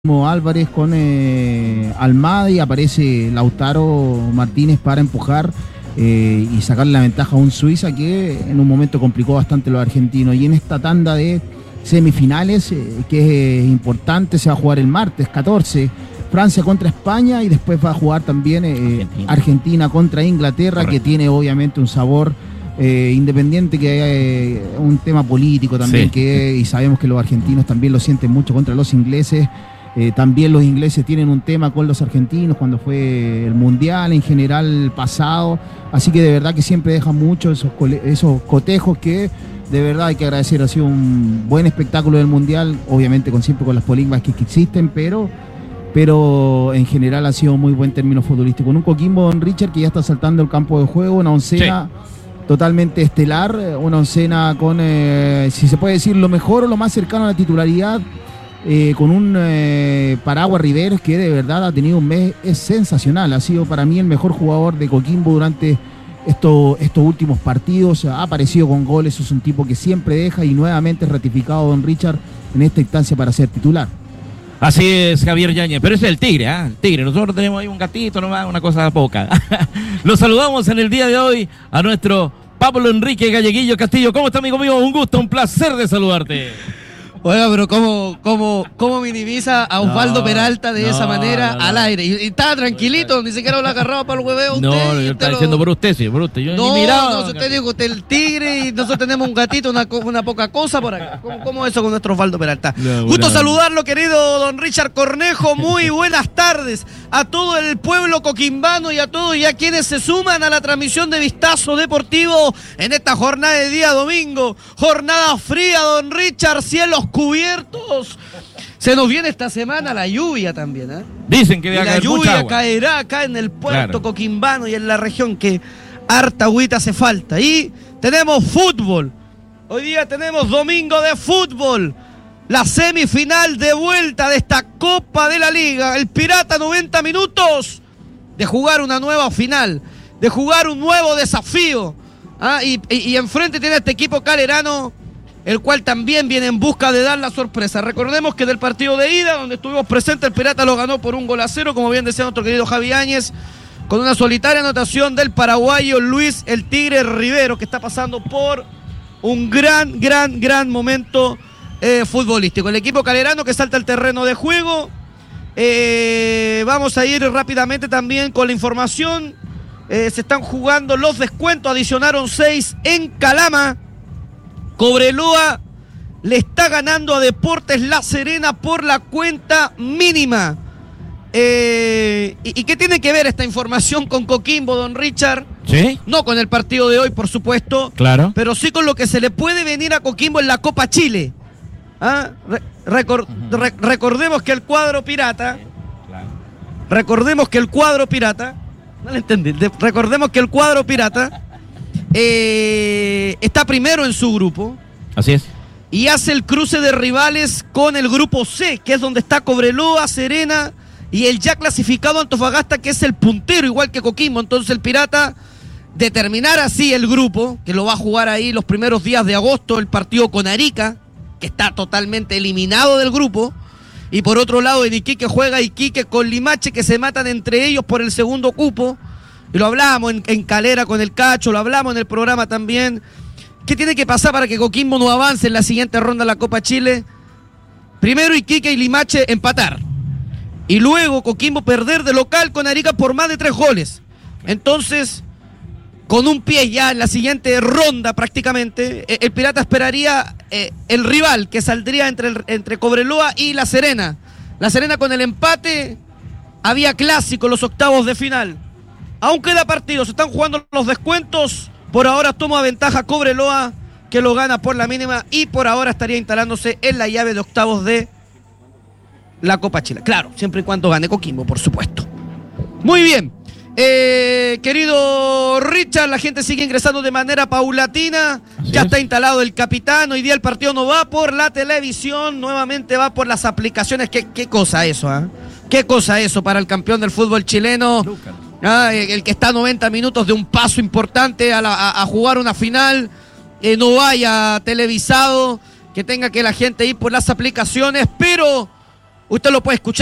Álvarez con Almada y aparece Lautaro Martínez para empujar y sacarle la ventaja a un Suiza que en un momento complicó bastante a los argentinos. Y en esta tanda de semifinales, que es importante, se va a jugar el martes 14, Francia contra España, y después va a jugar también Argentina contra Inglaterra. Correcto. Que tiene obviamente un sabor independiente, que es un tema político también, sí. Y sabemos que los argentinos también lo sienten mucho contra los ingleses. También los ingleses tienen un tema con los argentinos cuando fue el mundial en general pasado, así que de verdad que siempre deja mucho esos cotejos que de verdad hay que agradecer. Ha sido un buen espectáculo del mundial, obviamente siempre con las polémicas que existen, pero en general ha sido muy buen término futbolístico, con un Coquimbo, don Richard, que ya está saltando el campo de juego, una oncena totalmente estelar, una oncena con, si se puede decir, lo mejor o lo más cercano a la titularidad, con un Paraguas Riveros que de verdad ha tenido un mes sensacional. Ha sido para mí el mejor jugador de Coquimbo durante estos últimos partidos. Ha aparecido con goles, es un tipo que siempre deja, y nuevamente es ratificado don Richard en esta instancia para ser titular. Así es, Javier Yáñez, pero es el Tigre, ¿eh? El Tigre. Nosotros tenemos ahí un gatito nomás, una cosa poca. Los saludamos en el día de hoy a nuestro Pablo Enrique Galleguillo Castillo. ¿Cómo está, amigo mío? Un gusto, un placer de saludarte. Oiga, pero ¿cómo minimiza a Osvaldo Peralta de esa manera al aire? Y estaba tranquilito, ni siquiera lo agarraba para el hueveo usted. No, yo estaba diciendo por usted, sí, por usted. Yo no, ni miraba. No, usted dijo, usted el Tigre y nosotros tenemos un gatito, una poca cosa por acá. ¿Cómo eso con nuestro Osvaldo Peralta? No, gusto saludarlo, querido don Richard Cornejo. Muy buenas tardes a todo el pueblo coquimbano y a todos ya quienes se suman a la transmisión de Vistazo Deportivo en esta jornada de día domingo. Jornada fría, don Richard, cielos cubiertos. Se nos viene esta semana la lluvia también, ¿eh? Dicen que va a caer mucha agua. La lluvia caerá acá en el puerto coquimbano y en la región, que harta agüita hace falta. Y tenemos fútbol. Hoy día tenemos domingo de fútbol. La semifinal de vuelta de esta Copa de la Liga. El Pirata 90 minutos de jugar una nueva final, de jugar un nuevo desafío. Y enfrente tiene este equipo calerano, el cual también viene en busca de dar la sorpresa. Recordemos que del partido de ida, donde estuvimos presentes, el Pirata lo ganó por 1-0, como bien decía nuestro querido Javi Áñez, con una solitaria anotación del paraguayo Luis el Tigre Rivero, que está pasando por un gran momento futbolístico. El equipo calerano que salta al terreno de juego. Vamos a ir rápidamente también con la información. Se están jugando los descuentos, adicionaron 6 en Calama. Cobreloa le está ganando a Deportes La Serena por la cuenta mínima. ¿Y qué tiene que ver esta información con Coquimbo, don Richard? ¿Sí? No con el partido de hoy, por supuesto. Claro. Pero sí con lo que se le puede venir a Coquimbo en la Copa Chile. Recordemos que el cuadro pirata. Recordemos que el cuadro pirata. No le entendí. Recordemos que el cuadro pirata está primero en su grupo. Así es. Y hace el cruce de rivales con el grupo C, que es donde está Cobreloa, Serena y el ya clasificado Antofagasta, que es el puntero, igual que Coquimbo. Entonces el Pirata, de terminar así el grupo, que lo va a jugar ahí los primeros días de agosto, el partido con Arica, que está totalmente eliminado del grupo. Y por otro lado, en Iquique juega Iquique con Limache, que se matan entre ellos por el segundo cupo. Y lo hablamos en Calera con el Cacho, lo hablamos en el programa también. ¿Qué tiene que pasar para que Coquimbo no avance en la siguiente ronda de la Copa Chile? Primero Iquique y Limache empatar. Y luego Coquimbo perder de local con Arica por más de 3 goles. Entonces, con un pie ya en la siguiente ronda prácticamente, el Pirata esperaría el rival que saldría entre Cobreloa y La Serena. La Serena con el empate, había clásico en los octavos de final. Aún queda partido, se están jugando los descuentos. Por ahora toma ventaja Cobreloa, que lo gana por la mínima, y por ahora estaría instalándose en la llave de octavos de la Copa Chile. Claro, siempre y cuando gane Coquimbo, por supuesto. Muy bien. Querido Richard, la gente sigue ingresando de manera paulatina. Ya está instalado el capitán. Hoy día el partido no va por la televisión, nuevamente va por las aplicaciones. ¿Qué cosa eso? ¿Qué cosa eso para el campeón del fútbol chileno? El que está a 90 minutos de un paso importante a jugar una final, no vaya televisado, que tenga que la gente ir por las aplicaciones, pero Usted lo puede escuchar